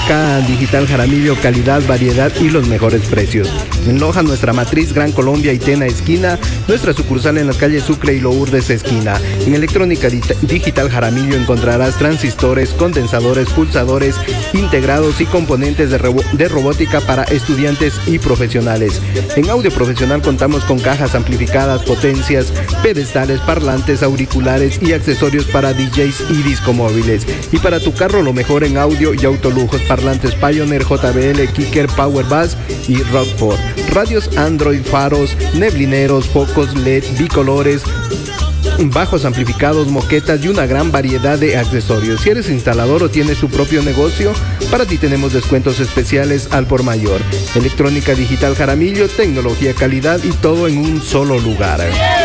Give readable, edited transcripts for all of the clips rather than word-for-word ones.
Electrónica Digital Jaramillo, calidad, variedad y los mejores precios. En Loja, nuestra matriz Gran Colombia y Tena esquina, nuestra sucursal en las calles Sucre y Lourdes esquina. En Electrónica Digital Jaramillo encontrarás transistores, condensadores, pulsadores integrados y componentes de robótica para estudiantes y profesionales. En audio profesional contamos con cajas amplificadas, potencias, pedestales, parlantes, auriculares y accesorios para DJs y discomóviles. Y para tu carro lo mejor en audio y autolujos, parlantes Pioneer, JBL, Kicker, Power Bass y Rockport. Radios Android, faros, neblineros, focos LED, bicolores, bajos amplificados, moquetas y una gran variedad de accesorios. Si eres instalador o tienes tu propio negocio, para ti tenemos descuentos especiales al por mayor. Electrónica Digital Jaramillo, tecnología, calidad y todo en un solo lugar.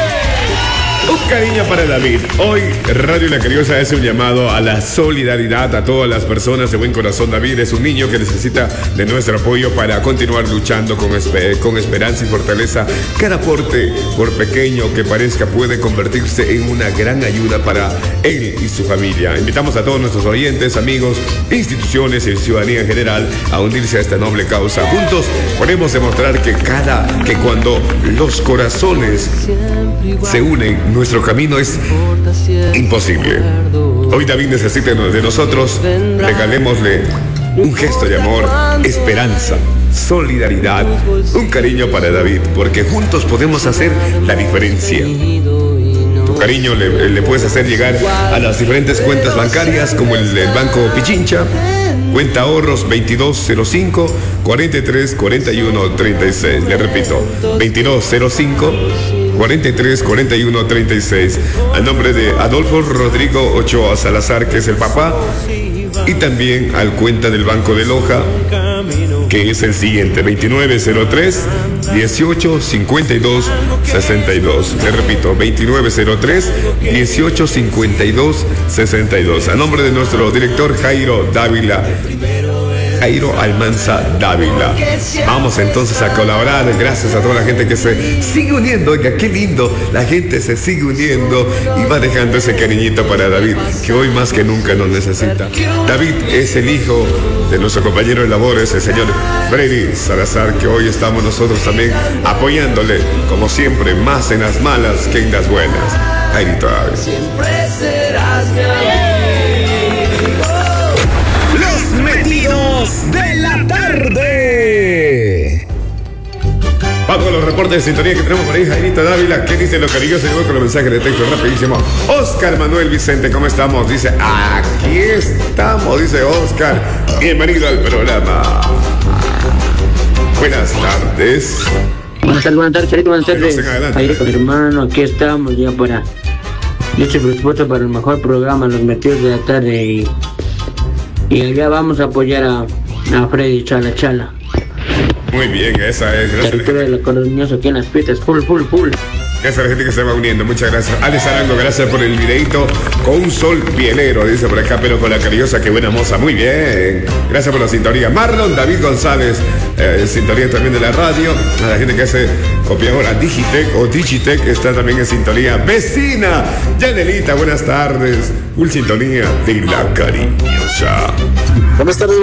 Un cariño para David. Hoy Radio La Cariosa hace un llamado a la solidaridad a todas las personas de buen corazón. David es un niño que necesita de nuestro apoyo para continuar luchando con esperanza y fortaleza. Cada aporte, por pequeño que parezca, puede convertirse en una gran ayuda para él y su familia. Invitamos a todos nuestros oyentes, amigos, instituciones y ciudadanía en general a unirse a esta noble causa. Juntos podemos demostrar que cuando los corazones se unen, nuestro camino es imposible. Hoy David necesita de nosotros. Regalémosle un gesto de amor, esperanza, solidaridad, un cariño para David, porque juntos podemos hacer la diferencia. Tu cariño le puedes hacer llegar a las diferentes cuentas bancarias, como el Banco Pichincha, cuenta ahorros 2205 43 41 36. Le repito, 2205 43 41 36, a nombre de Adolfo Rodrigo Ochoa Salazar, que es el papá, y también al cuenta del Banco de Loja, que es el siguiente: 2903 18 52 62. Le repito, 2903 18 52 62, a nombre de nuestro director Jairo Almanza Dávila. Vamos entonces a colaborar. Gracias a toda la gente que se sigue uniendo. Oiga, qué lindo, la gente se sigue uniendo y va dejando ese cariñito para David, que hoy más que nunca nos necesita. David es el hijo de nuestro compañero de labores, el señor Freddy Salazar, que hoy estamos nosotros también apoyándole, como siempre, más en las malas que en las buenas. Jairito Dávila. Siempre serás mi amigo. Metidos de la tarde. Vamos con los reportes de sintonía que tenemos por ahí. Jairito Dávila, ¿qué dice lo cariñoso? Llegó con los mensajes de texto rapidísimo. Oscar Manuel Vicente, ¿cómo estamos? Dice, aquí estamos, dice Oscar. Bienvenido al programa. Buenas tardes. Buenas tardes, Charito, buenas tardes. Jairito, mi hermano, aquí estamos ya para dicho presupuesto para el mejor programa, Los Metidos de la Tarde, y allá vamos a apoyar a Freddy Chala. Muy bien, esa es. Gracias. De la colonia aquí en las pistas, full. Gracias a la gente que se va uniendo, muchas gracias. Alex Arango, gracias por el videito con un sol bielero, dice por acá, pero con la cariñosa, qué buena moza, muy bien. Gracias por la sintonía. Marlon David González, sintonía también de la radio. A la gente que hace copiadora Digitech está también en sintonía. Vecina Yanelita, buenas tardes. Full sintonía de la cariñosa. Buenas tardes.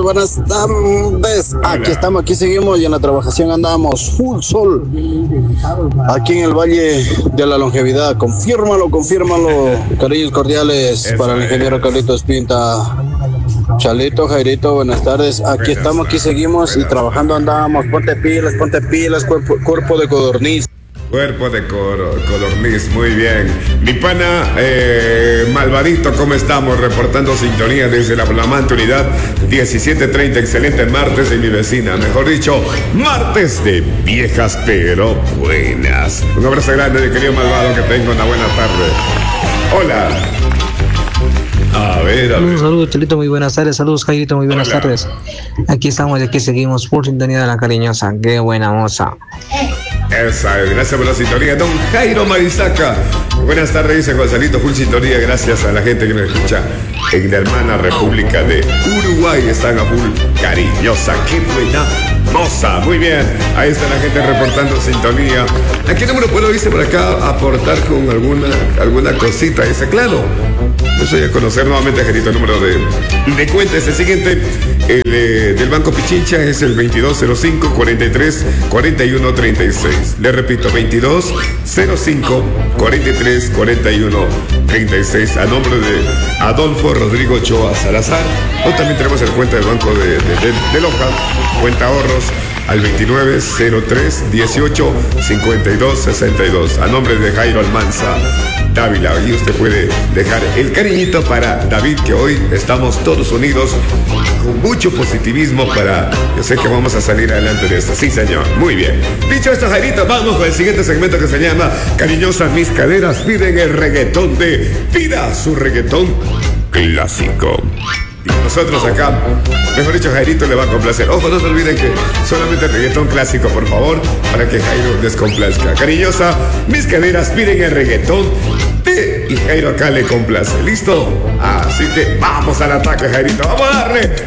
Aquí seguimos y en la trabajación andamos full sol. Aquí en el Valle de la Longevidad. Confírmalo. Cariños cordiales. Eso para el ingeniero Carlitos Pinta. Chalito, Jairito, buenas tardes. Aquí estamos, aquí seguimos y trabajando andamos. Ponte pilas, cuerpo de codorniz. Cuerpo de codorniz, muy bien. Mi pana Malvadito, ¿cómo estamos? Reportando sintonía desde la flamante unidad 1730. Excelente martes de mi vecina. Mejor dicho, martes de viejas pero buenas. Un abrazo grande de querido Malvado, que tenga una buena tarde. Hola. A ver. Un saludo, Chelito, muy buenas tardes. Saludos, Jairito, muy buenas tardes. Aquí estamos y aquí seguimos por sintonía de la cariñosa. Qué buena moza. Esa, gracias por la sintonía. Don Jairo Marizaca, buenas tardes, dice Gonzalito, full sintonía. Gracias a la gente que nos escucha en la hermana República de Uruguay. Están a full cariñosa. Qué buena moza. Muy bien, ahí está la gente reportando sintonía. ¿A qué número puedo, dice por acá, aportar con alguna cosita? Dice, claro, Yo soy a conocer nuevamente, Jairito, el número de cuenta es el siguiente. El del Banco Pichincha es el 2205-43-41-36. Le repito, 2205-43-41-36. A nombre de Adolfo Rodrigo Ochoa Salazar. O también tenemos el cuenta del Banco de Loja, cuenta ahorros al 2903-1852-62. A nombre de Jairo Almanza Dávila. Y usted puede dejar el cariñito para David, que hoy estamos todos unidos con mucho positivismo para... Yo sé que vamos a salir adelante de esto. Sí, señor. Muy bien. Dicho esto, Jairito, vamos con el siguiente segmento que se llama Cariñosas mis caderas piden el reggaetón de... Pida su reggaetón clásico. Y nosotros acá, mejor dicho, Jairito le va a complacer. Ojo, no se olviden que solamente el reggaetón clásico, por favor, para que Jairo les complazca. Cariñosa, mis caderas piden el reggaetón y Jairo acá le complace. ¿Listo? Así que vamos al ataque, Jairito. Vamos a darle.